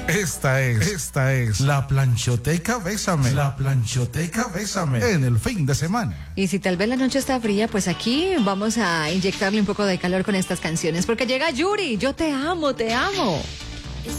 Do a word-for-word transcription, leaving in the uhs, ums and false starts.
Esta es, esta es la planchoteca Bésame, la planchoteca Bésame en el fin de semana. Y si tal vez la noche está fría, pues aquí vamos a inyectarle un poco de calor con estas canciones, porque llega Yuri, yo te amo, te amo.